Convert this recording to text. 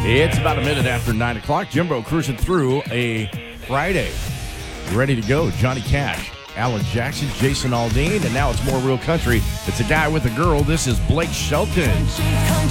It's about a minute after 9 o'clock. Jimbo cruising through a Friday. Ready to go. Johnny Cash, Alan Jackson, Jason Aldean, and now it's more real country. It's a guy with a girl. This is Blake Shelton.